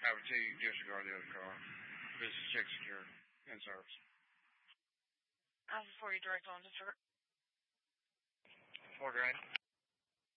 I would say you disregard the other car. This is check secure in service. Before you direct on to sir. Ford ready.